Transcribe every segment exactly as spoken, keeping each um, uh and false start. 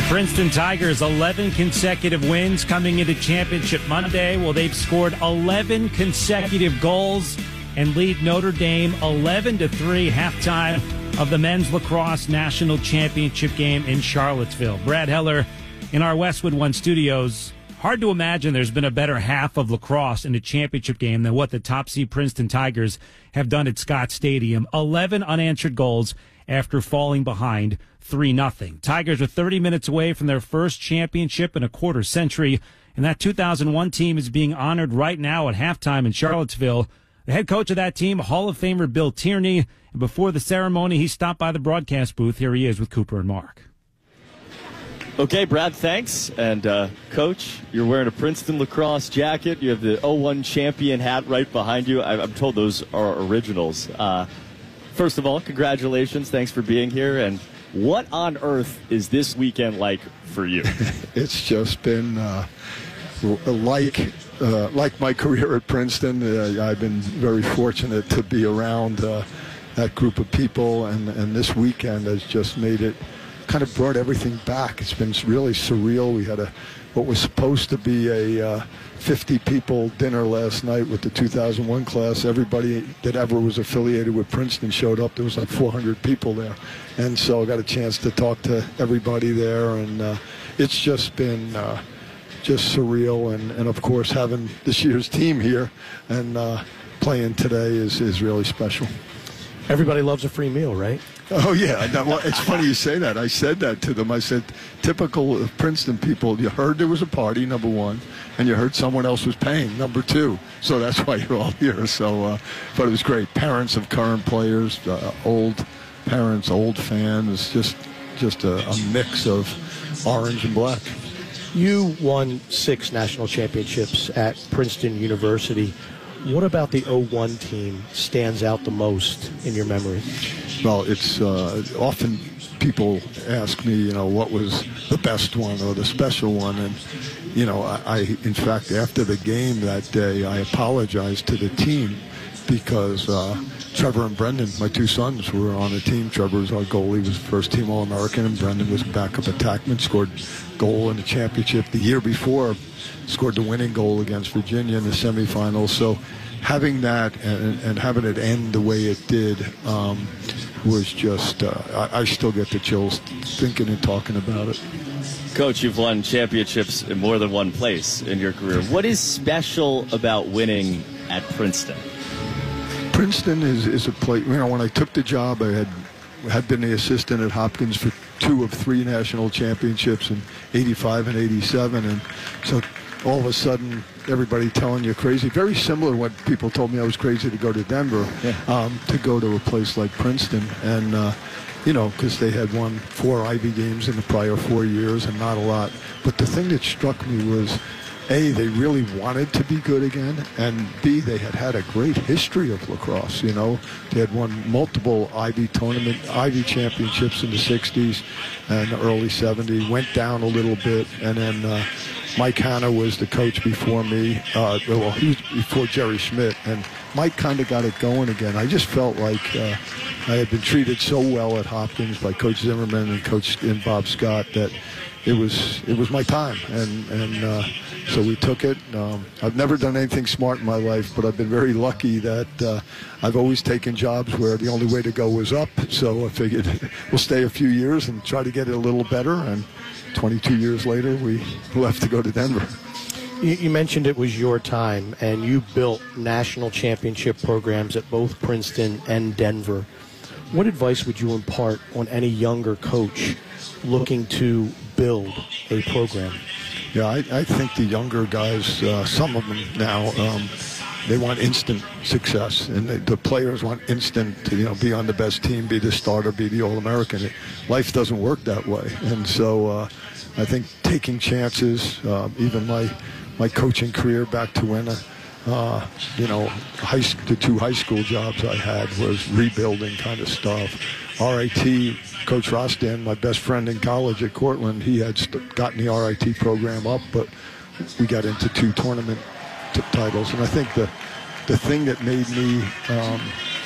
Princeton Tigers, eleven consecutive wins coming into Championship Monday. Well, they've scored eleven consecutive goals and lead Notre Dame eleven to three halftime of the men's lacrosse national championship game in Charlottesville. Brad Heller in our Westwood One studios. Hard to imagine there's been a better half of lacrosse in a championship game than what the top seed Princeton Tigers have done at Scott Stadium. eleven unanswered goals after falling behind three nothing. Tigers are thirty minutes away from their first championship in a quarter century, and that two thousand one team is being honored right now at halftime in Charlottesville. The head coach of that team, Hall of Famer Bill Tierney, and before the ceremony, he stopped by the broadcast booth. Here he is with Cooper and Mark. Okay, Brad, thanks. And, uh, Coach, you're wearing a Princeton lacrosse jacket. You have the oh one champion hat right behind you. I- I'm told those are originals. Uh, first of all, congratulations. Thanks for being here. And what on earth is this weekend like for you? It's just been uh, like uh, like my career at Princeton. Uh, I've been very fortunate to be around uh, that group of people, and, and this weekend has just made it, kind of brought everything back. It's been really surreal. We had a what was supposed to be a uh, fifty people dinner last night with the two thousand one class. Everybody that ever was affiliated with Princeton showed up. There was like four hundred people there. And so I got a chance to talk to everybody there. And uh, it's just been uh, just surreal. And, and, of course, having this year's team here and uh, playing today is, is really special. Everybody loves a free meal, right? Oh, yeah. No, well, it's funny you say that. I said that to them. I said, typical of Princeton people, you heard there was a party, number one, and you heard someone else was paying, number two. So that's why you're all here. So, uh, but it was great. Parents of current players, uh, old parents, old fans, just just a, a mix of orange and black. You won six national championships at Princeton University. What about the oh one team stands out the most in your memory? Well, it's uh, often people ask me, you know, what was the best one or the special one. And, you know, I, I in fact, after the game that day, I apologized to the team because uh, Trevor and Brendan, my two sons, were on the team. Trevor was our goalie, was first team All-American, and Brendan was backup attackman, scored goal in the championship the year before, scored the winning goal against Virginia in the semifinals. So having that and, and having it end the way it did um, was just, uh, I, I still get the chills thinking and talking about it. Coach, you've won championships in more than one place in your career. What is special about winning at Princeton? Princeton is, is a place, you know, when I took the job, I had had been the assistant at Hopkins for two of three national championships in eighty-five and eighty-seven. And so all of a sudden, everybody telling you crazy, very similar to what people told me I was crazy to go to Denver, yeah. um, to go to a place like Princeton. And, uh, you know, because they had won four Ivy games in the prior four years and not a lot. But the thing that struck me was, A, they really wanted to be good again, and B, they had had a great history of lacrosse, you know. They had won multiple Ivy tournament, Ivy championships in the sixties and the early seventies, went down a little bit, and then uh, Mike Hanna was the coach before me. Uh, well, he was before Jerry Schmidt, and Mike kind of got it going again. I just felt like uh, I had been treated so well at Hopkins by Coach Zimmerman and Coach and Bob Scott that it was it was my time, and and uh, so we took it. Um, I've never done anything smart in my life, but I've been very lucky that uh, I've always taken jobs where the only way to go was up. So I figured we'll stay a few years and try to get it a little better. And twenty-two years later, we left to go to Denver. You, you mentioned it was your time, and you built national championship programs at both Princeton and Denver. What advice would you impart on any younger coach looking to build a program? Yeah, I, I think the younger guys, uh, some of them now, um, they want instant success, and the, the players want instant to, you know, be on the best team, be the starter, be the All-American. It, life doesn't work that way, and so uh, I think taking chances, uh, even my my coaching career back to when, uh, uh, you know, high, the two high school jobs I had was rebuilding kind of stuff. R I T, Coach Rostan, my best friend in college at Cortland, he had st- gotten the R I T program up, but we got into two tournament t- titles. And I think the the thing that made me um,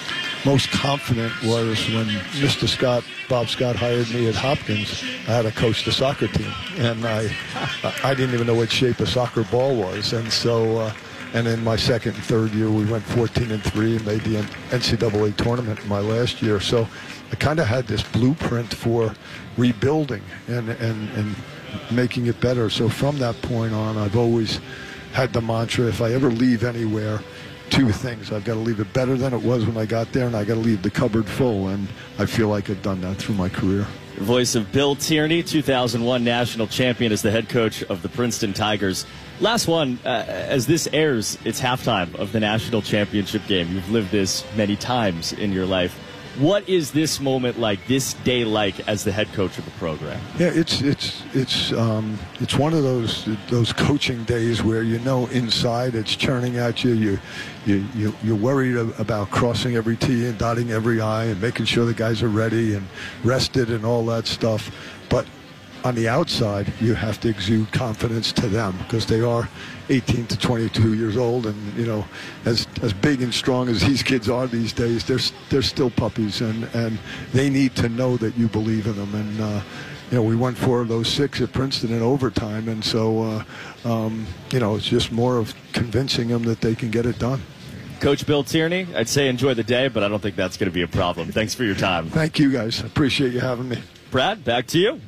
most confident was when Mister Scott, Bob Scott, hired me at Hopkins. I had to coach the soccer team, and I I didn't even know what shape a soccer ball was, and so uh, and in my second and third year we went fourteen and three and made the N C double A tournament in my last year. So I kind of had this blueprint for rebuilding and and and making it better. So from that point on, I've always had the mantra: if I ever leave anywhere, two things. I've got to leave it better than it was when I got there, and I got to leave the cupboard full, and I feel like I've done that through my career. The voice of Bill Tierney, two thousand one national champion as the head coach of the Princeton Tigers. Last one, uh, as this airs, it's halftime of the national championship game. You've lived this many times in your life. What is this moment like, this day like, as the head coach of the program? Yeah, it's it's it's um, it's one of those those coaching days where you know inside it's churning at you. You you, you you're worried about crossing every T and dotting every I and making sure the guys are ready and rested and all that stuff. But on the outside, you have to exude confidence to them because they are eighteen to twenty-two years old, and you know, as as big and strong as these kids are these days, they're they're still puppies, and and they need to know that you believe in them. And uh, you know, we won four of those six at Princeton in overtime, and so uh, um, you know, it's just more of convincing them that they can get it done. Coach Bill Tierney, I'd say enjoy the day, but I don't think that's going to be a problem. Thanks for your time. Thank you, guys. I appreciate you having me. Brad, back to you.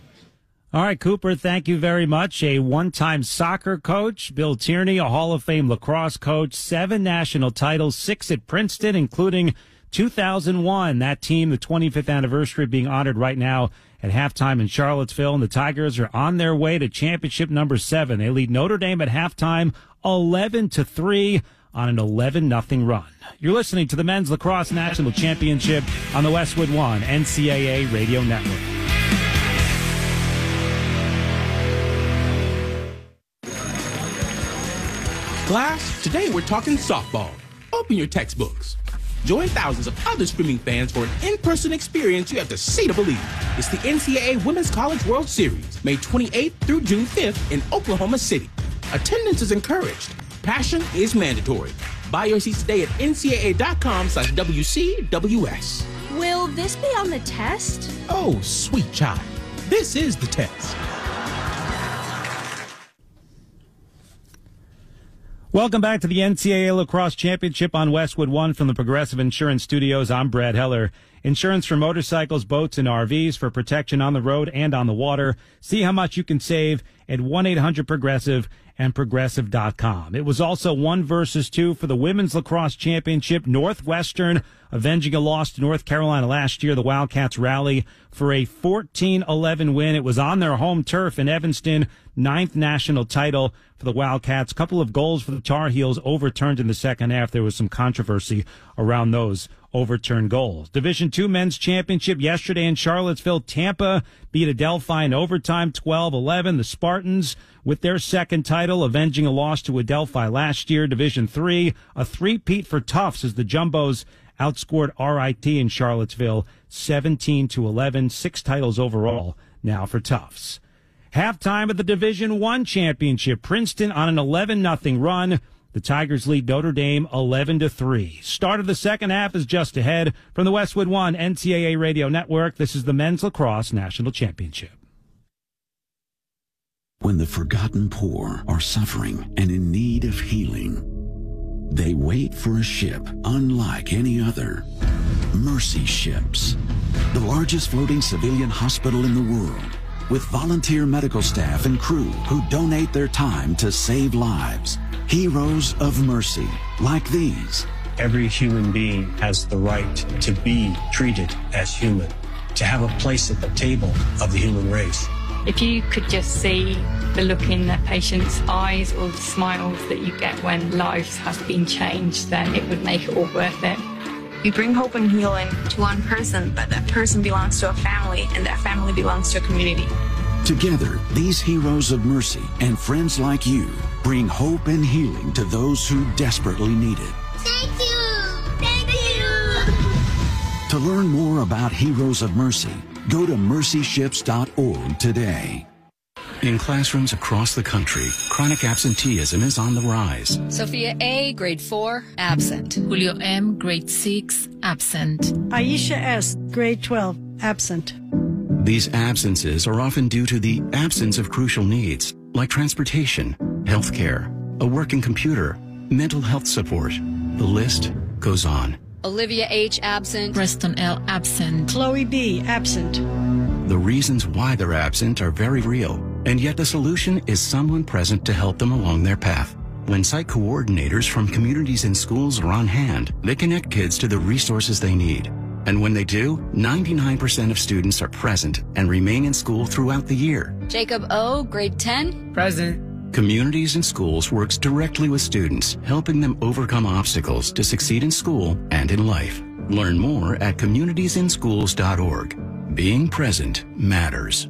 All right, Cooper, thank you very much. A one-time soccer coach, Bill Tierney, a Hall of Fame lacrosse coach, seven national titles, six at Princeton, including two thousand one. That team, the twenty-fifth anniversary, being honored right now at halftime in Charlottesville. And the Tigers are on their way to championship number seven. They lead Notre Dame at halftime eleven to three on an eleven nothing run. You're listening to the Men's Lacrosse National Championship on the Westwood One N C double A Radio Network. Class, today we're talking softball. Open your textbooks. Join thousands of other screaming fans for an in-person experience you have to see to believe. It's the N C double A Women's College World Series, May twenty-eighth through June fifth in Oklahoma City. Attendance is encouraged. Passion is mandatory. Buy your seats today at N C double A dot com slash W C W S. Will this be on the test? Oh, sweet child. This is the test. Welcome back to the N C double A Lacrosse Championship on Westwood One from the Progressive Insurance Studios. I'm Brad Heller. Insurance for motorcycles, boats, and R Vs for protection on the road and on the water. See how much you can save at one eight hundred progressive and progressive dot com. It was also one versus two for the Women's Lacrosse Championship. Northwestern avenging a loss to North Carolina last year. The Wildcats rally for a fourteen eleven win. It was on their home turf in Evanston. Ninth national title for the Wildcats. Couple of goals for the Tar Heels overturned in the second half. There was some controversy around those overturned goals. Division two Men's Championship yesterday in Charlottesville. Tampa beat Adelphi in overtime twelve eleven. The Spartans with their second title, avenging a loss to Adelphi last year. Division three, a three-peat for Tufts as the Jumbos outscored R I T in Charlottesville seventeen to eleven. Six titles overall now for Tufts. Halftime of the Division One Championship. Princeton on an eleven nothing run. The Tigers lead Notre Dame eleven to three. Start of the second half is just ahead. From the Westwood One N C double A Radio Network, this is the Men's Lacrosse National Championship. When the forgotten poor are suffering and in need of healing, they wait for a ship unlike any other. Mercy Ships, the largest floating civilian hospital in the world, with volunteer medical staff and crew who donate their time to save lives. Heroes of mercy, like these. Every human being has the right to be treated as human, to have a place at the table of the human race. If you could just see the look in their patients' eyes or the smiles that you get when lives have been changed, then it would make it all worth it. You bring hope and healing to one person, but that person belongs to a family, and that family belongs to a community. Together, these heroes of mercy and friends like you bring hope and healing to those who desperately need it. Thank you! Thank you! To learn more about Heroes of Mercy, go to mercy ships dot org today. In classrooms across the country, chronic absenteeism is on the rise. Sophia A., grade four, absent. Julio M., grade six, absent. Aisha S., grade twelve, absent. These absences are often due to the absence of crucial needs, like transportation, health care, a working computer, mental health support. The list goes on. Olivia H., absent. Preston L., absent. Chloe B., absent. The reasons why they're absent are very real, and yet the solution is someone present to help them along their path. When site coordinators from communities and schools are on hand, they connect kids to the resources they need. And when they do, ninety-nine percent of students are present and remain in school throughout the year. Jacob O., grade ten. Present. Communities and Schools works directly with students, helping them overcome obstacles to succeed in school and in life. Learn more at communities in schools dot org. Being present matters.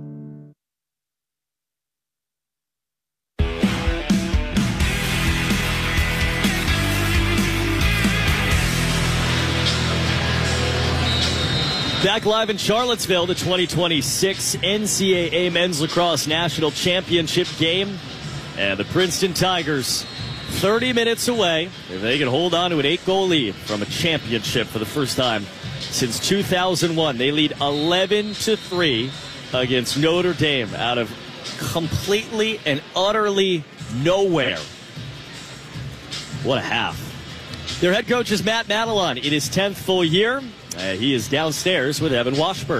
Back live in Charlottesville, the twenty twenty-six N C double A Men's Lacrosse National Championship game. And the Princeton Tigers, thirty minutes away, if they can hold on to an eight-goal lead from a championship for the first time since two thousand one. They lead eleven to three against Notre Dame out of completely and utterly nowhere. What a half. Their head coach is Matt Madelon in his tenth full year. Uh, he is downstairs with Evan Washburn.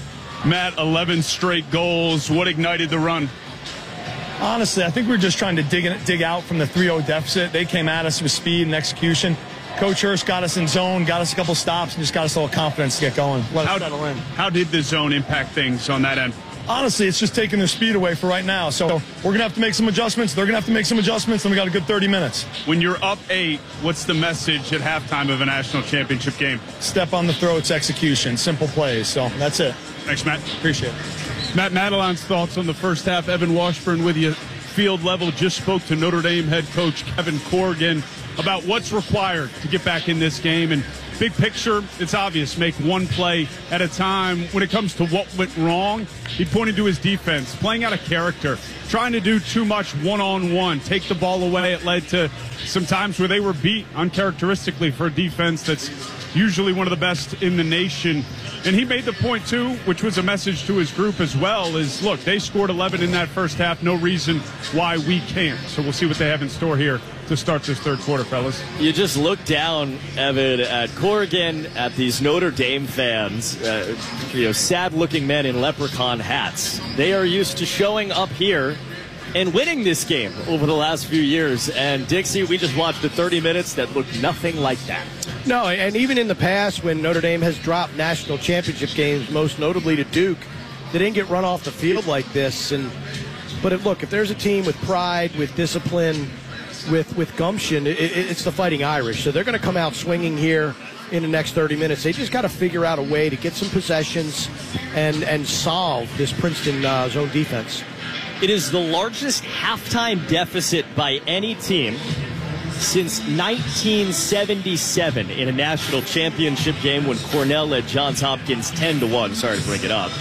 Matt, eleven straight goals. What ignited the run? Honestly, I think we were just trying to dig in, dig out from the three oh deficit. They came at us with speed and execution. Coach Hurst got us in zone, got us a couple stops, and just got us a little confidence to get going. Let how, us settle in. How did the zone impact things on that end? Honestly, it's just taking their speed away for right now. So we're going to have to make some adjustments. They're going to have to make some adjustments, and we got a good thirty minutes. When you're up eight, what's the message at halftime of a national championship game? Step on the throats, execution, simple plays. So that's it. Thanks, Matt. Appreciate it. Matt Madelon's thoughts on the first half. Evan Washburn with you. Field level, just spoke to Notre Dame head coach Kevin Corrigan about what's required to get back in this game. And big picture, it's obvious, make one play at a time. When it comes to what went wrong, he pointed to his defense, playing out of character, trying to do too much one-on-one, take the ball away. It led to some times where they were beat uncharacteristically for a defense that's usually one of the best in the nation. And he made the point, too, which was a message to his group as well, is, look, they scored eleven in that first half. No reason why we can't. So we'll see what they have in store here to start this third quarter, fellas. You just look down, Evan, at Corrigan, at these Notre Dame fans, uh, you know, sad-looking men in leprechaun hats. They are used to showing up here and winning this game over the last few years. And, Dixie, we just watched the thirty minutes that looked nothing like that. No, and even in the past when Notre Dame has dropped national championship games, most notably to Duke, they didn't get run off the field like this. And But if, look, if there's a team with pride, with discipline, with, with gumption, it, it, it's the Fighting Irish. So they're going to come out swinging here in the next thirty minutes. They just got to figure out a way to get some possessions and, and solve this Princeton uh, zone defense. It is the largest halftime deficit by any team since nineteen seventy-seven in a national championship game when Cornell led Johns Hopkins ten to one. Sorry to bring it up.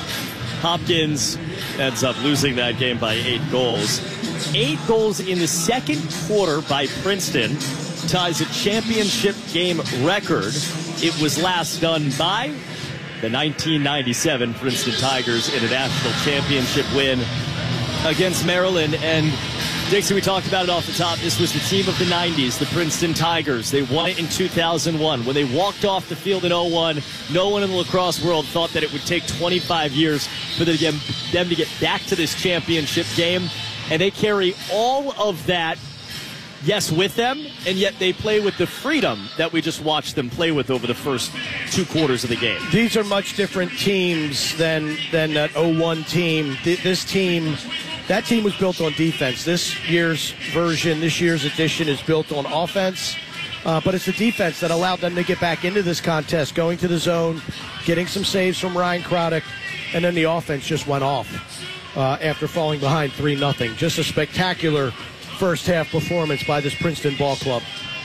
Hopkins ends up losing that game by eight goals. Eight goals in the second quarter by Princeton ties a championship game record. It was last done by the nineteen ninety-seven Princeton Tigers in a national championship win against Maryland. And Dixie, we talked about it off the top. This was the team of the nineties, the Princeton Tigers. They won it in two thousand one. When they walked off the field in oh one, no one in the lacrosse world thought that it would take twenty-five years for them to get back to this championship game. And they carry all of that, yes, with them, and yet they play with the freedom that we just watched them play with over the first two quarters of the game. These are much different teams than, than that oh one team. This team... That team was built on defense. This year's version, this year's edition is built on offense. Uh, but it's the defense that allowed them to get back into this contest, going to the zone, getting some saves from Ryan Craddock, and then the offense just went off uh, after falling behind three nothing. Just a spectacular first-half performance by this Princeton ball club.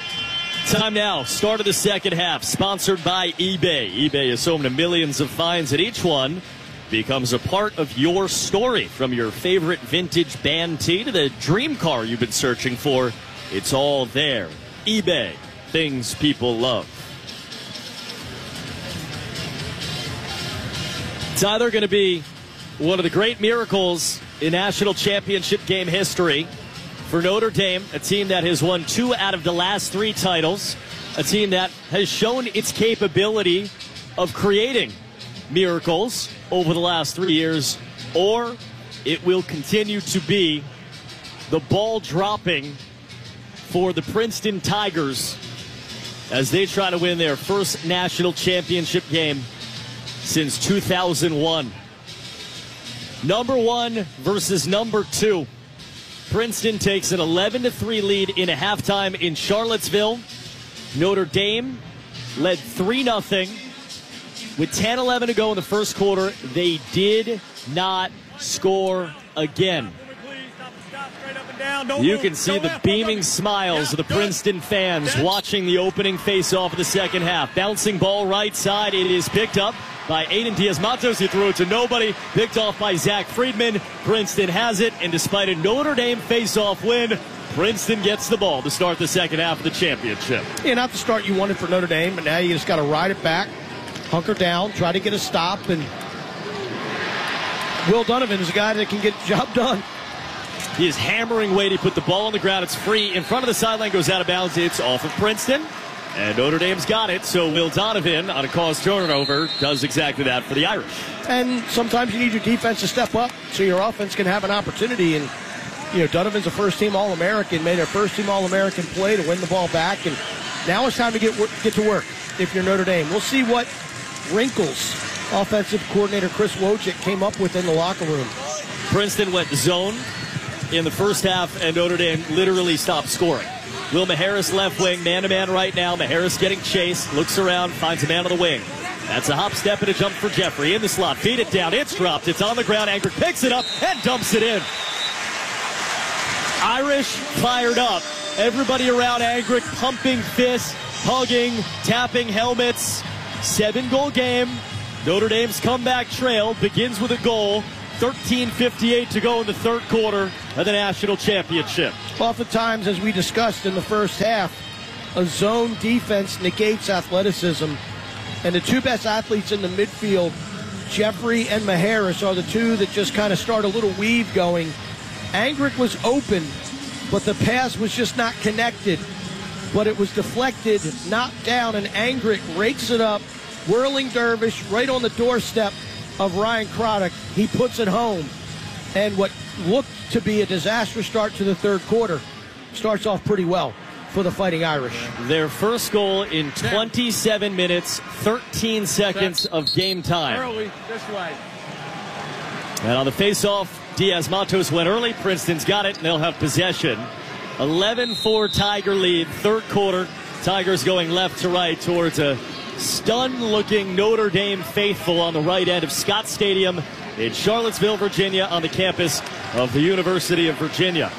Time now. Start of the second half. Sponsored by eBay. eBay is home to millions of finds, and each one becomes a part of your story. From your favorite vintage band tee to the dream car you've been searching for, it's all there. eBay, things people love. It's either going to be one of the great miracles in national championship game history for Notre Dame, a team that has won two out of the last three titles, a team that has shown its capability of creating miracles over the last three years, or it will continue to be the ball dropping for the Princeton Tigers as they try to win their first national championship game since two thousand one. Number one versus number two. Princeton takes an eleven to three lead in a halftime in Charlottesville. Notre Dame led three nothing. With ten eleven to go in the first quarter, they did not score again. You can see the beaming smiles of the Princeton fans watching the opening face-off of the second half. Bouncing ball right side. It is picked up by Aiden Diaz-Matos. He threw it to nobody. Picked off by Zach Friedman. Princeton has it, and despite a Notre Dame face-off win, Princeton gets the ball to start the second half of the championship. Yeah, not the start you wanted for Notre Dame, but now you just got to ride it back, hunker down, try to get a stop, and Will Donovan is a guy that can get the job done. He is hammering Wade. He put the ball on the ground. It's free. In front of the sideline, goes out of bounds. It's off of Princeton. And Notre Dame's got it. So Will Donovan, on a caused turnover, does exactly that for the Irish. And sometimes you need your defense to step up so your offense can have an opportunity. And, you know, Donovan's a first-team All-American, made a first-team All-American play to win the ball back. And now it's time to get get to work if you're Notre Dame. We'll see what wrinkles offensive coordinator Chris Wojcik came up with in the locker room. Princeton went zone in the first half, and Notre Dame literally stopped scoring. Will Maharis left wing, man-to-man right now. Maharis getting chased, looks around, finds a man on the wing. That's a hop, step, and a jump for Jeffrey. In the slot, feed it down, it's dropped, it's on the ground. Angrick picks it up and dumps it in. Irish fired up. Everybody around Angrick pumping fists, hugging, tapping helmets. Seven-goal game. Notre Dame's comeback trail begins with a goal. thirteen fifty-eight to go in the third quarter of the national championship. Oftentimes, as we discussed in the first half, a zone defense negates athleticism. And the two best athletes in the midfield, Jeffrey and Maharis, are the two that just kind of start a little weave going. Angrick was open, but the pass was just not connected. But it was deflected, knocked down, and Angrick rakes it up, whirling dervish right on the doorstep of Ryan Craddock. He puts it home. And what looked to be a disastrous start to the third quarter starts off pretty well for the Fighting Irish. Their first goal in twenty-seven minutes, thirteen seconds of game time. Early, this way. And on the face-off, Diaz-Matos went early. Princeton's got it, and they'll have possession. eleven four Tiger lead, third quarter. Tigers going left to right towards a stun-looking Notre Dame faithful on the right end of Scott Stadium in Charlottesville, Virginia, on the campus of the University of Virginia.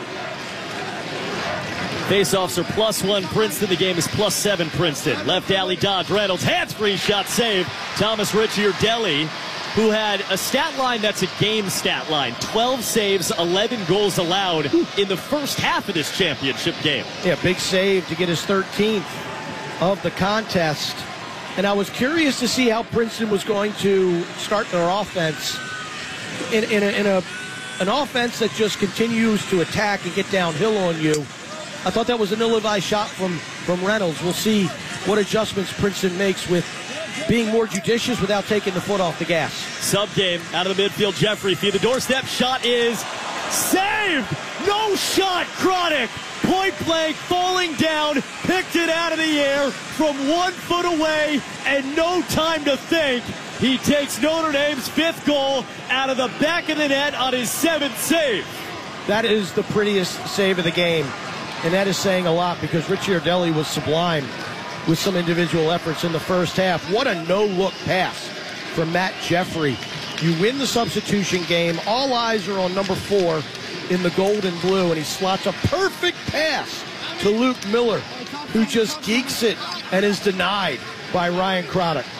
Faceoffs are plus one Princeton. The game is plus seven Princeton. Left alley dodge. Reynolds, hands-free shot save. Thomas Ricciardelli, who had a stat line that's a game stat line. twelve saves, eleven goals allowed in the first half of this championship game. Yeah, big save to get his thirteenth of the contest. And I was curious to see how Princeton was going to start their offense in, in, a, in a, an offense that just continues to attack and get downhill on you. I thought that was an ill-advised shot from, from Reynolds. We'll see what adjustments Princeton makes with being more judicious without taking the foot off the gas. Sub-game out of the midfield. Jeffrey feed the doorstep. Shot is saved. No shot. Craddock. Point blank, falling down, picked it out of the air from one foot away, and no time to think. He takes Notre Dame's fifth goal out of the back of the net on his seventh save. That is the prettiest save of the game, and that is saying a lot because Ricciardelli was sublime with some individual efforts in the first half. What a no-look pass from Matt Jeffrey. You win the substitution game. All eyes are on number four in the gold and blue, and he slots a perfect pass to Luke Miller, who just geeks it and is denied by Ryan Craddock.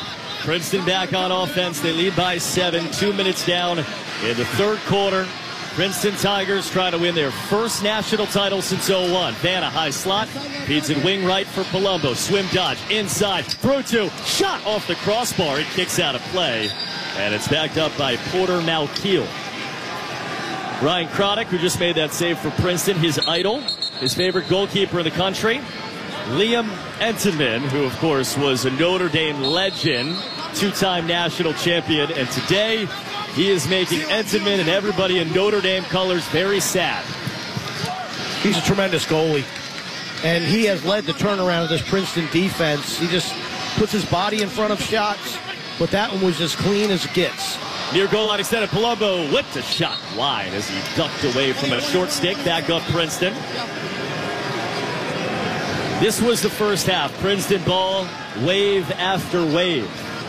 Princeton back on offense. They lead by seven. Two minutes down in the third quarter. Princeton Tigers trying to win their first national title since oh one. Vanna high slot. Feeds it wing right for Palumbo. Swim dodge. Inside. Throw two. Shot off the crossbar. It kicks out of play. And it's backed up by Porter Malkiel. Ryan Croddick, who just made that save for Princeton, his idol, his favorite goalkeeper in the country. Liam Entenmann, who, of course, was a Notre Dame legend, two-time national champion. And today, he is making Entenmann and everybody in Notre Dame colors very sad. He's a tremendous goalie. And he has led the turnaround of this Princeton defense. He just puts his body in front of shots, but that one was as clean as it gets. Near goal line extended, Palumbo whipped a shot wide as he ducked away from a short stick. Back up Princeton. This was the first half. Princeton ball, wave after wave.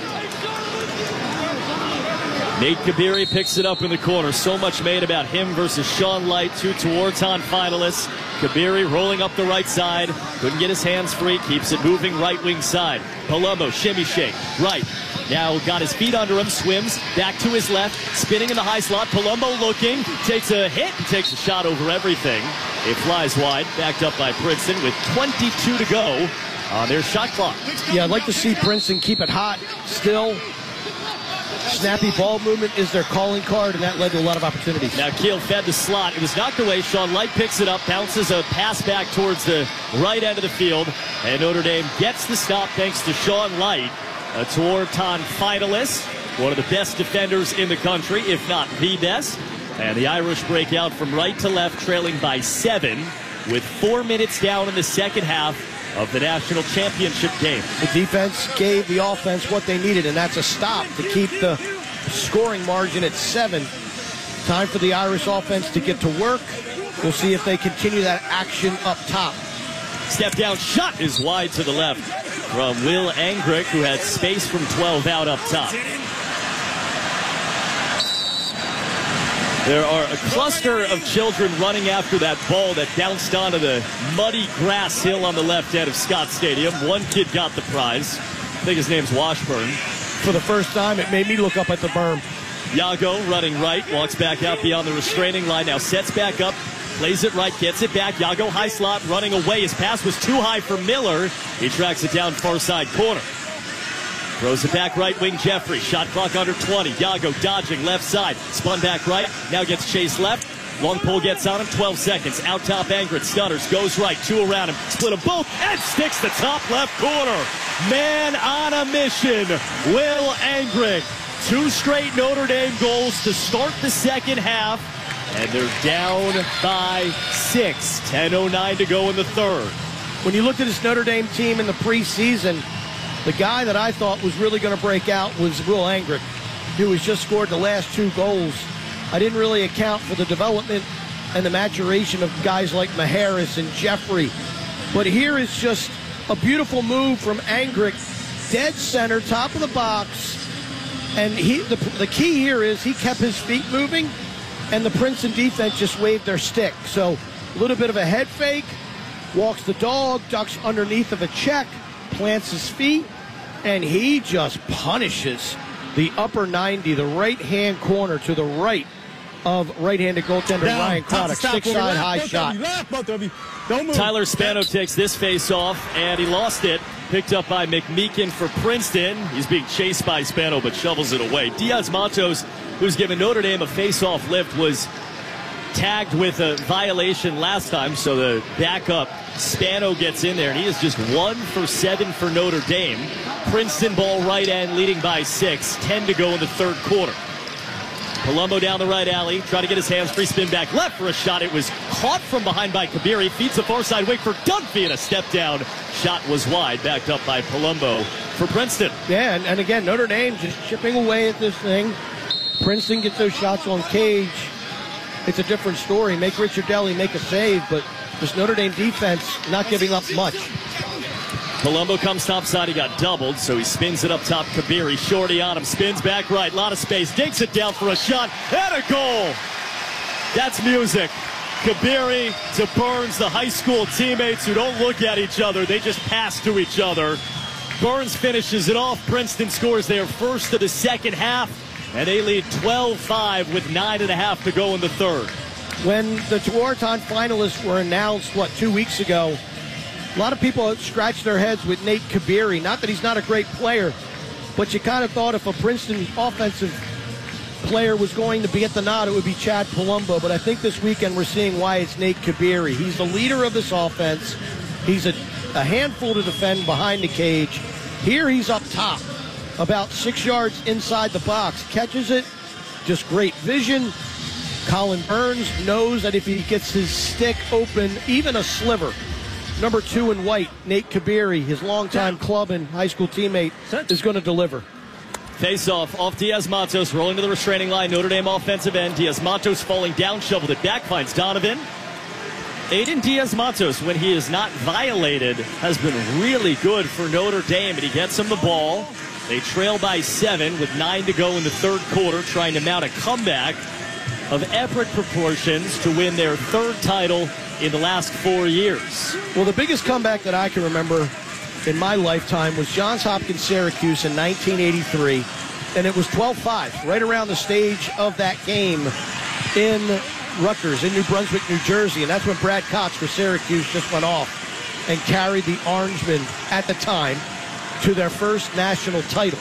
Nate Kabiri picks it up in the corner. So much made about him versus Sean Light, two Tewaaraton finalists. Kabiri rolling up the right side. Couldn't get his hands free. Keeps it moving right wing side. Palumbo, shimmy shake. Right. Now got his feet under him. Swims back to his left. Spinning in the high slot. Palumbo looking. Takes a hit and takes a shot over everything. It flies wide. Backed up by Princeton with twenty-two to go on their shot clock. Yeah, I'd like to see Princeton keep it hot still. Snappy ball movement is their calling card, and that led to a lot of opportunities. Now Keel fed the slot. It was knocked away. Sean Light picks it up, bounces a pass back towards the right end of the field, and Notre Dame gets the stop thanks to Sean Light, a Tewaaraton finalist, one of the best defenders in the country, if not the best. And the Irish break out from right to left, trailing by seven, with four minutes down in the second half of the national championship game. The defense gave the offense what they needed, and that's a stop to keep the scoring margin at seven. Time for the Irish offense to get to work. We'll see if they continue that action up top. Step down shot is wide to the left from Will Angrick, who had space from twelve out up top. There are a cluster of children running after that ball that bounced onto the muddy grass hill on the left end of Scott Stadium. One kid got the prize. I think his name's Washburn. For the first time, it made me look up at the berm. Yago running right, walks back out beyond the restraining line. Now sets back up, plays it right, gets it back. Yago high slot, running away. His pass was too high for Miller. He tracks it down far side corner. Throws it back right wing, Jeffrey. Shot clock under twenty. Yago dodging left side. Spun back right. Now gets chased left. Long pole gets on him. twelve seconds. Out top, Angrick stutters. Goes right. Two around him. Split them both. And sticks the top left corner. Man on a mission. Will Angrick. Two straight Notre Dame goals to start the second half. And they're down by six. ten oh nine to go in the third. When you looked at this Notre Dame team in the preseason, the guy that I thought was really going to break out was Will Angrick, who has just scored the last two goals. I didn't really account for the development and the maturation of guys like Maharis and Jeffrey. But here is just a beautiful move from Angrick, dead center, top of the box. And he, the, the key here is he kept his feet moving, and the Princeton defense just waved their stick. So a little bit of a head fake, walks the dog, ducks underneath of a check, plants his feet, and he just punishes the upper ninety, the right-hand corner to the right of right-handed goaltender Down. Ryan Croddick. Six-side high shot. Tyler Spano takes this face off, and he lost it. Picked up by McMeekin for Princeton. He's being chased by Spano, but shovels it away. Diaz Matos, who's given Notre Dame a face-off lift, was tagged with a violation last time, so the backup Spano gets in there, and he is just one for seven for Notre Dame. Princeton ball right end, leading by six. Ten to go in the third quarter. Palumbo down the right alley, trying to get his hands free, spin back left for a shot. It was caught from behind by Kabiri. Feeds the far side wing for Dunphy, and a step down. Shot was wide, backed up by Palumbo for Princeton. Yeah, and, and again, Notre Dame just chipping away at this thing. Princeton gets those shots on cage. It's a different story. Make Richard Daly make a save, but this Notre Dame defense not giving up much. Palumbo comes topside. He got doubled, so he spins it up top. Kabiri, shorty on him, spins back right. A lot of space. Digs it down for a shot. And a goal. That's music. Kabiri to Burns, the high school teammates who don't look at each other. They just pass to each other. Burns finishes it off. Princeton scores their first of the second half, and they lead twelve five with nine and a half to go in the third. When the Tewaaraton finalists were announced, what, two weeks ago, a lot of people scratched their heads with Nate Kabiri. Not that he's not a great player, but you kind of thought if a Princeton offensive player was going to be at the nod, it would be Chad Palumbo. But I think this weekend we're seeing why it's Nate Kabiri. He's the leader of this offense. He's a, a handful to defend behind the cage. Here he's up top, about six yards inside the box. Catches it, just great vision. Colin Burns knows that if he gets his stick open, even a sliver, number two in white, Nate Kabiri, his longtime club and high school teammate, is going to deliver. Face off, off Diaz Matos, rolling to the restraining line. Notre Dame offensive end. Diaz Matos falling down, shoveled it back, finds Donovan. Aiden Diaz Matos, when he is not violated, has been really good for Notre Dame, and he gets him the ball. They trail by seven with nine to go in the third quarter, trying to mount a comeback of epic proportions to win their third title in the last four years. Well, the biggest comeback that I can remember in my lifetime was Johns Hopkins Syracuse in nineteen eighty-three, and it was twelve five, right around the stage of that game in Rutgers, in New Brunswick, New Jersey, and that's when Brad Cox for Syracuse just went off and carried the Orangemen at the time to their first national title.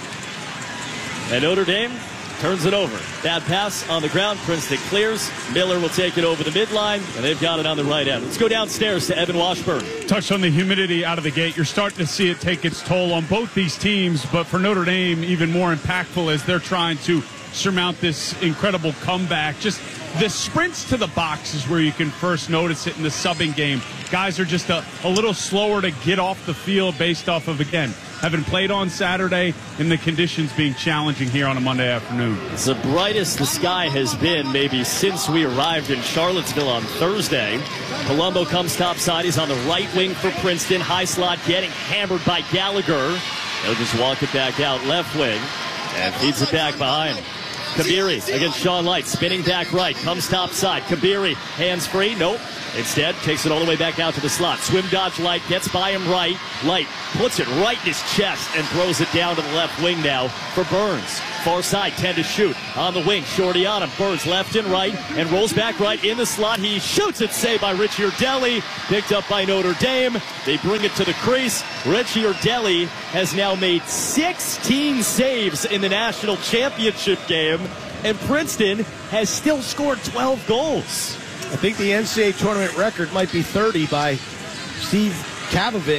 And Notre Dame turns it over. Bad pass on the ground. Princeton clears. Miller will take it over the midline, and they've got it on the right end. Let's go downstairs to Evan Washburn. Touched on the humidity out of the gate. You're starting to see it take its toll on both these teams, but for Notre Dame, even more impactful as they're trying to surmount this incredible comeback. Just the sprints to the box is where you can first notice it in the subbing game. Guys are just a, a little slower to get off the field based off of, again, having played on Saturday and the conditions being challenging here on a Monday afternoon. It's the brightest the sky has been maybe since we arrived in Charlottesville on Thursday. Palumbo comes topside. He's on the right wing for Princeton. High slot getting hammered by Gallagher. He'll just walk it back out left wing and feeds it back behind. Kabiri against Sean Light, spinning back right, comes topside. Kabiri, hands free, nope. Instead, takes it all the way back out to the slot. Swim dodge Light, gets by him right. Light puts it right in his chest and throws it down to the left wing now for Burns. Far side, ten to shoot. On the wing, Shorty on him. Burns left and right and rolls back right in the slot. He shoots it, saved by Richie Urdelli. Picked up by Notre Dame. They bring it to the crease. Richie Urdelli has now made sixteen saves in the national championship game, and Princeton has still scored twelve goals. I think the N C double A tournament record might be thirty by Steve Kavovit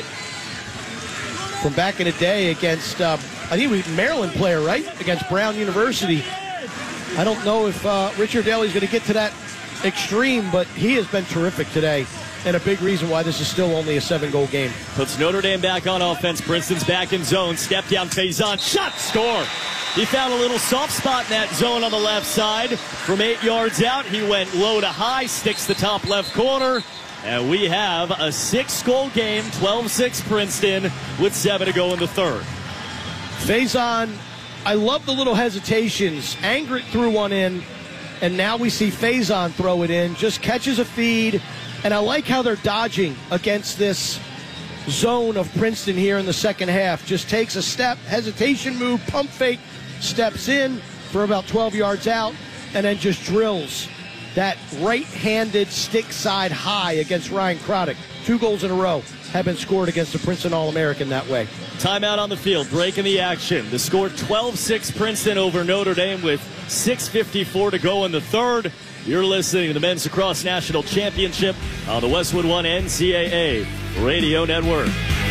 from back in the day against, uh, I think he was a Maryland player, right? Against Brown University. I don't know if uh, Richard Daly is going to get to that extreme, but he has been terrific today, and a big reason why this is still only a seven-goal game. Puts Notre Dame back on offense. Princeton's back in zone. Step down, Faison. Shot, score. He found a little soft spot in that zone on the left side. From eight yards out, he went low to high, sticks the top left corner. And we have a six-goal game, twelve six Princeton, with seven to go in the third. Faison, I love the little hesitations. Angrit threw one in, and now we see Faison throw it in. Just catches a feed, and I like how they're dodging against this zone of Princeton here in the second half. Just takes a step, hesitation move, pump fake, steps in for about twelve yards out, and then just drills that right-handed stick side high against Ryan Croddick. Two goals in a row have been scored against the Princeton All-American that way. Timeout on the field, breaking the action. The score twelve six Princeton over Notre Dame with six fifty-four to go in the third. You're listening to the Men's Lacrosse National Championship on the Westwood One N C double A Radio Network.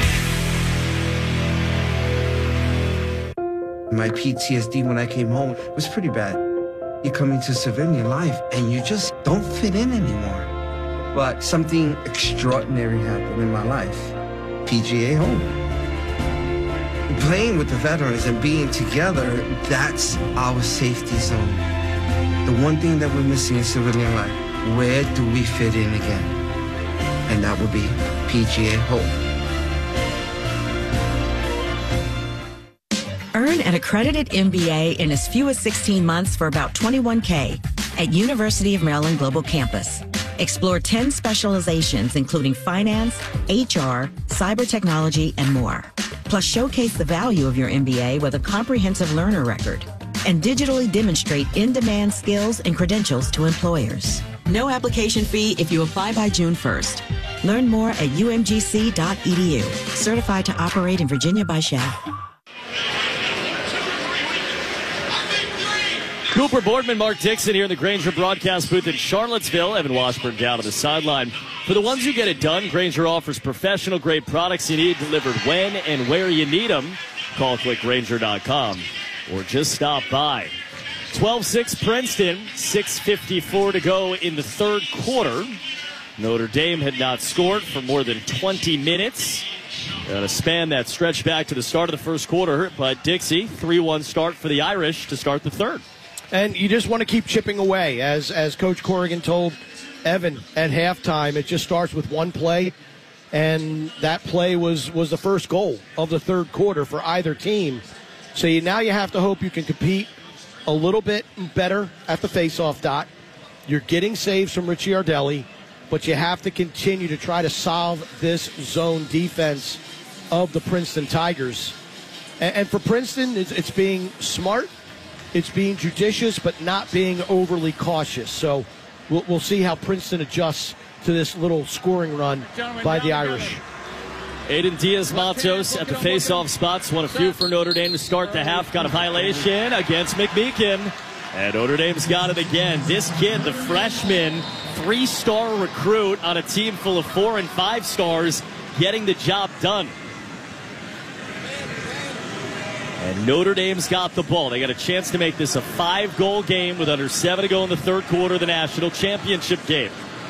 My P T S D when I came home was pretty bad. You come into civilian life and you just don't fit in anymore. But something extraordinary happened in my life. P G A Home. Playing with the veterans and being together, that's our safety zone. The one thing that we're missing in civilian life, where do we fit in again? And that would be P G A Home. Earn an accredited M B A in as few as sixteen months for about twenty-one K at University of Maryland Global Campus. Explore ten specializations, including finance, H R, cyber technology, and more. Plus, showcase the value of your M B A with a comprehensive learner record and digitally demonstrate in-demand skills and credentials to employers. No application fee if you apply by June first. Learn more at U M G C dot E D U. Certified to operate in Virginia by S H A F. Cooper Boardman, Mark Dixon here in the Grainger broadcast booth in Charlottesville. Evan Washburn down on the sideline. For the ones who get it done, Grainger offers professional-grade products you need delivered when and where you need them. Call quick grainger dot com or just stop by. twelve six Princeton, six fifty-four to go in the third quarter. Notre Dame had not scored for more than twenty minutes. Got a span that stretched back to the start of the first quarter, but Dixie, three one start for the Irish to start the third. And you just want to keep chipping away. As as Coach Corrigan told Evan at halftime, it just starts with one play, and that play was, was the first goal of the third quarter for either team. So you, now you have to hope you can compete a little bit better at the faceoff dot. You're getting saves from Richie Ardelli, but you have to continue to try to solve this zone defense of the Princeton Tigers. And, and for Princeton, it's, it's being smart. It's being judicious, but not being overly cautious. So we'll, we'll see how Princeton adjusts to this little scoring run by the Irish. Aiden Diaz-Matos at the face-off spots. One of few for Notre Dame to start the half. Got a violation against McMeekin. And Notre Dame's got it again. This kid, the freshman, three-star recruit on a team full of four and five stars, getting the job done. And Notre Dame's got the ball. They got a chance to make this a five-goal game with under seven to go in the third quarter of the national championship game.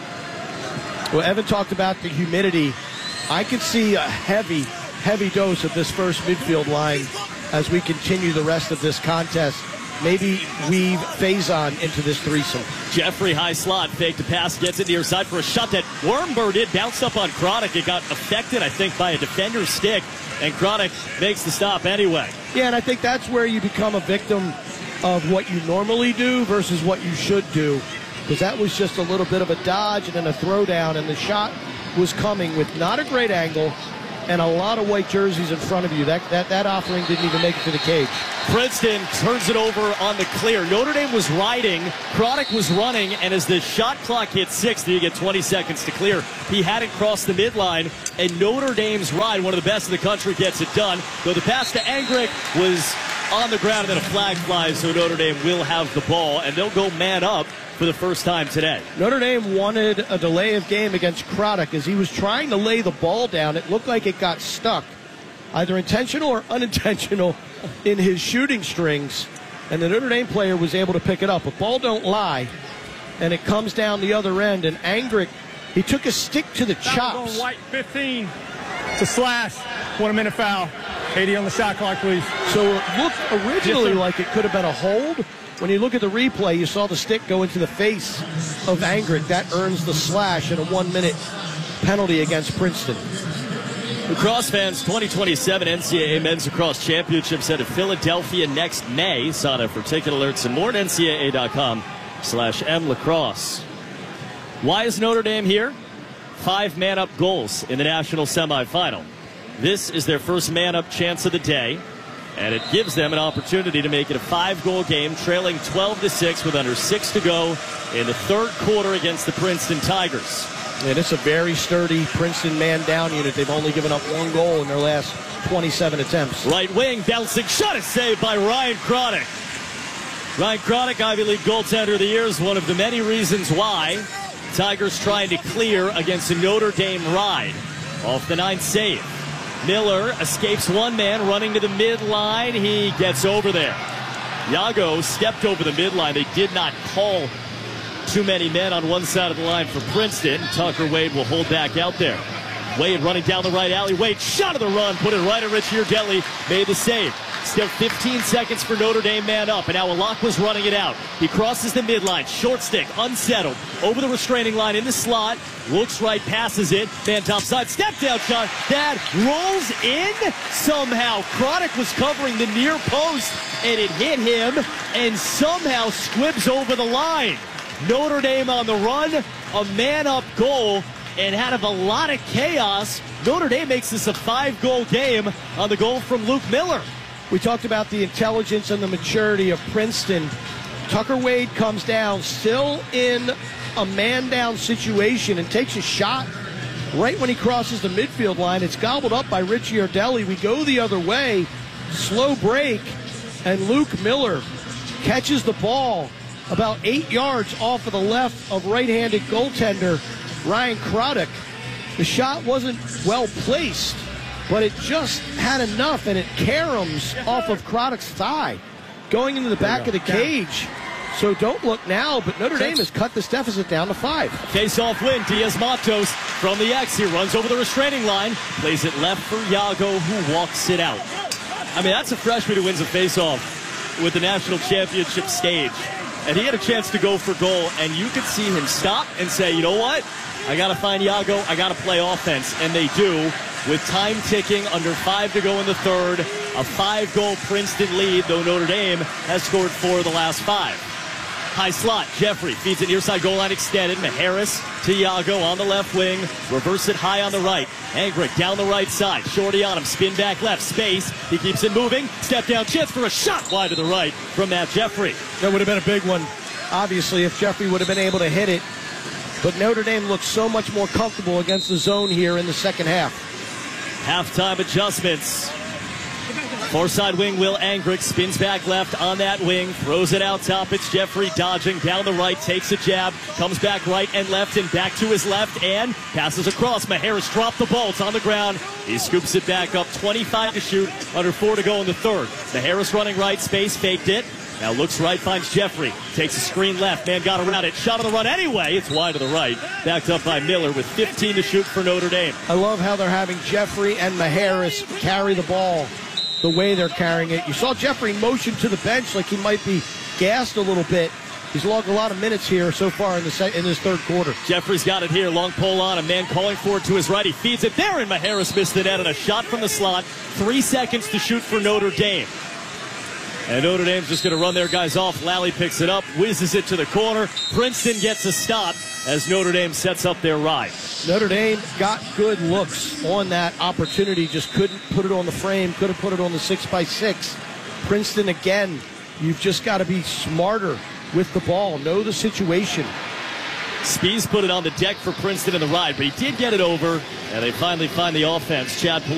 Well, Evan talked about the humidity. I could see a heavy, heavy dose of this first midfield line as we continue the rest of this contest. Maybe weave Faison into this threesome. Jeffrey, high slot, fake to pass, gets it near side for a shot that Wormber did, bounced up on Chronic. It got affected, I think, by a defender's stick, and Chronic makes the stop anyway. Yeah, and I think that's where you become a victim of what you normally do versus what you should do, because that was just a little bit of a dodge and then a throwdown, and the shot was coming with not a great angle and a lot of white jerseys in front of you. That that that offering didn't even make it to the cage. Princeton turns it over on the clear. Notre Dame was riding, Chronic was running, and as the shot clock hit sixty, you get twenty seconds to clear. He hadn't crossed the midline, and Notre Dame's ride, one of the best in the country, gets it done. Though the pass to Angrick was on the ground, and then a flag flies, so Notre Dame will have the ball, and they'll go man up for the first time today. Notre Dame wanted a delay of game against Chronic as he was trying to lay the ball down. It looked like it got stuck, either intentional or unintentional, in his shooting strings, and the Notre Dame player was able to pick it up. A ball don't lie, and it comes down the other end, and Angrick, he took a stick to the chops. White fifteen. It's a slash. One minute foul. eighty on the shot clock, please. So it looked originally yes, like it could have been a hold. When you look at the replay, you saw the stick go into the face of Angrick. That earns the slash and a one-minute penalty against Princeton. Lacrosse fans, twenty twenty-seven N C double A Men's Lacrosse Championships head to Philadelphia next May. Sign up for ticket alerts and more at N C double A dot com slash M Lacrosse. Why is Notre Dame here? Five man-up goals in the national semifinal. This is their first man-up chance of the day, and it gives them an opportunity to make it a five-goal game, trailing twelve to six with under six to go in the third quarter against the Princeton Tigers. And it's a very sturdy Princeton man-down unit. They've only given up one goal in their last twenty-seven attempts. Right wing, bouncing shot is saved by Ryan Chronic. Ryan Chronic, Ivy League goaltender of the year, is one of the many reasons why Tigers trying to clear against a Notre Dame ride. Off the ninth save. Miller escapes one man running to the midline. He gets over there. Yago stepped over the midline. They did not call too many men on one side of the line for Princeton. Tucker Wade will hold back out there. Wade running down the right alley. Wade shot of the run, put it right at Richie Ardelli, made the save. Still fifteen seconds for Notre Dame man up, and now Alak was running it out. He crosses the midline, short stick, unsettled, over the restraining line in the slot, looks right, passes it, man topside, step down shot, that rolls in somehow. Chronic was covering the near post, and it hit him, and somehow squibs over the line. Notre Dame on the run, a man-up goal, and out of a lot of chaos, Notre Dame makes this a five-goal game on the goal from Luke Miller. We talked about the intelligence and the maturity of Princeton. Tucker Wade comes down, still in a man-down situation, and takes a shot right when he crosses the midfield line. It's gobbled up by Richie Ardelli. We go the other way, slow break, and Luke Miller catches the ball about eight yards off of the left of right-handed goaltender Ryan Craddock. The shot wasn't well placed, but it just had enough, and it caroms off of Craddock's thigh, going into the back of the cage. So don't look now, but Notre Dame has cut this deficit down to five. Face-off win, Diaz Matos from the X. He runs over the restraining line, plays it left for Yago, who walks it out. I mean, that's a freshman who wins a face-off with the national championship stage. And he had a chance to go for goal, and you could see him stop and say, you know what? I got to find Yago. I got to play offense. And they do, with time ticking, under five to go in the third. A five-goal Princeton lead, though Notre Dame has scored four of the last five. High slot, Jeffrey feeds it near side goal line extended. Majerus to Yago on the left wing. Reverse it high on the right. Angrick down the right side. Shorty on him. Spin back left. Space. He keeps it moving. Step down chance for a shot wide to the right from Matt Jeffrey. That would have been a big one, obviously, if Jeffrey would have been able to hit it. But Notre Dame looks so much more comfortable against the zone here in the second half. Halftime adjustments. Far side wing, Will Angrick spins back left on that wing, throws it out top. It's Jeffrey dodging down the right, takes a jab, comes back right and left and back to his left and passes across. Majerus dropped the ball. It's on the ground. He scoops it back up. twenty-five to shoot, under four to go in the third. Majerus running right, space, faked it. Now looks right, finds Jeffrey. Takes a screen left. Man got around it. Shot on the run anyway. It's wide to the right. Backed up by Miller with fifteen to shoot for Notre Dame. I love how they're having Jeffrey and Majerus carry the ball the way they're carrying it. You saw Jeffrey motion to the bench like he might be gassed a little bit. He's logged a lot of minutes here so far in the se- in this third quarter. Jeffrey's got it here. Long pole on. A man calling for it to his right. He feeds it there, and Majerus missed the net and a shot from the slot. Three seconds to shoot for Notre Dame. And Notre Dame's just going to run their guys off. Lally picks it up, whizzes it to the corner. Princeton gets a stop as Notre Dame sets up their ride. Notre Dame got good looks on that opportunity, just couldn't put it on the frame, could have put it on the six by six. Princeton, again, you've just got to be smarter with the ball, know the situation. Spees put it on the deck for Princeton in the ride, but he did get it over, and they finally find the offense. Chad